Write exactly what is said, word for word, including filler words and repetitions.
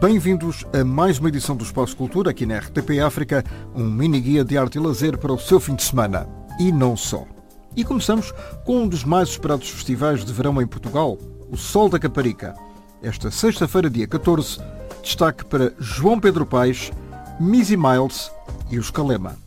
Bem-vindos a mais uma edição do Espaço Cultura aqui na R T P África, um mini-guia de arte e lazer para o seu fim de semana. E não só. E começamos com um dos mais esperados festivais de verão em Portugal, o Sol da Caparica. Esta sexta-feira, dia catorze, destaque para João Pedro Paes, Missy Miles e os Calema.